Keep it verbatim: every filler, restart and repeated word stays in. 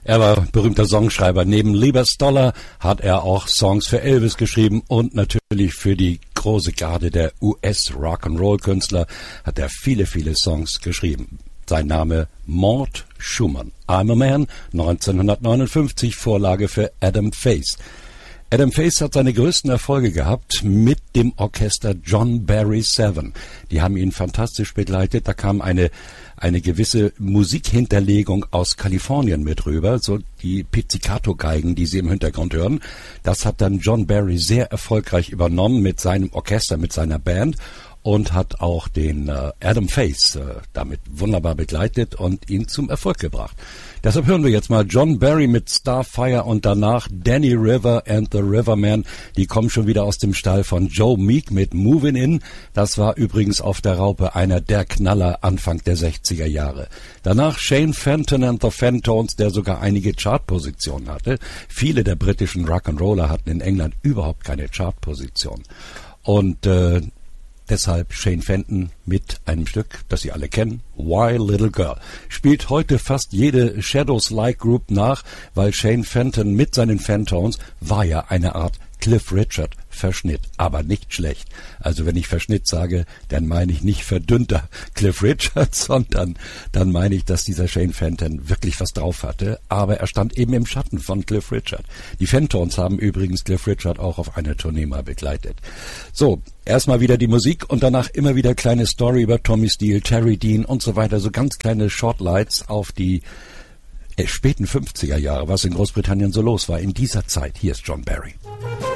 Er war berühmter Songschreiber. Neben Lieber Stoller hat er auch Songs für Elvis geschrieben und natürlich für die große Garde der U S-Rock'n'Roll-Künstler hat er viele, viele Songs geschrieben. Sein Name Mort Schumann. I'm a Man, neunzehnhundertneunundfünfzig, Vorlage für Adam Faith. Adam Faith hat seine größten Erfolge gehabt mit dem Orchester John Barry Seven. Die haben ihn fantastisch begleitet. Da kam eine eine gewisse Musikhinterlegung aus Kalifornien mit rüber, so die Pizzicato-Geigen, die Sie im Hintergrund hören. Das hat dann John Barry sehr erfolgreich übernommen mit seinem Orchester, mit seiner Band und hat auch den äh, Adam Faith äh, damit wunderbar begleitet und ihn zum Erfolg gebracht. Deshalb hören wir jetzt mal John Barry mit Starfire und danach Danny River and the Riverman. Die kommen schon wieder aus dem Stall von Joe Meek mit Movin' In. Das war übrigens auf der Raupe einer der Knaller Anfang der sechziger Jahre. Danach Shane Fenton and the Fentones, der sogar einige Chartpositionen hatte. Viele der britischen Rock'n'Roller hatten in England überhaupt keine Chartposition. Und äh, deshalb Shane Fenton mit einem Stück, das Sie alle kennen, Why Little Girl. Spielt heute fast jede Shadows-like Group nach, weil Shane Fenton mit seinen Fentones war ja eine Art Cliff Richard Verschnitt, aber nicht schlecht. Also wenn ich Verschnitt sage, dann meine ich nicht verdünnter Cliff Richard, sondern dann meine ich, dass dieser Shane Fenton wirklich was drauf hatte, aber er stand eben im Schatten von Cliff Richard. Die Fentones haben übrigens Cliff Richard auch auf einer Tournee mal begleitet. So, erstmal wieder die Musik und danach immer wieder kleine Story über Tommy Steele, Terry Dean und so weiter, so ganz kleine Shortlights auf die äh, späten fünfziger Jahre, was in Großbritannien so los war in dieser Zeit. Hier ist John Barry.